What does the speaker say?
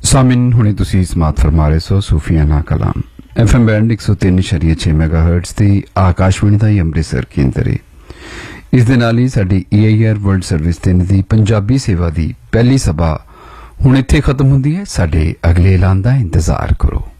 ਸਾਮਿਨ ਹੁਣੇ ਤੁਸੀਂ ਸਮਾਤ ਫਰਮਾ ਰਹੇ ਸੋ ਸੂਫੀਆਨਾ ਕਲਾਮ FM ਬੈਂਡ 103.6 ਮੈਗਾਹਰਟਜ਼ ਦੀ ਆਕਾਸ਼ਵਾਣੀ ਦਾ ਹੀ ਅੰਮ੍ਰਿਤਸਰ ਕੇਂਦਰ ਹੈ। ਇਸ ਦੇ ਨਾਲ ਹੀ ਸਾਡੀ EIR ਵਰਲਡ ਸਰਵਿਸ 3 ਦੀ ਪੰਜਾਬੀ ਸੇਵਾ ਦੀ ਪਹਿਲੀ ਸਭਾ ਹੁਣ ਇੱਥੇ ਖਤਮ ਹੁੰਦੀ ਹੈ। ਸਾਡੇ ਅਗਲੇ ਐਲਾਨ ਦਾ ਇੰਤਜ਼ਾਰ ਕਰੋ।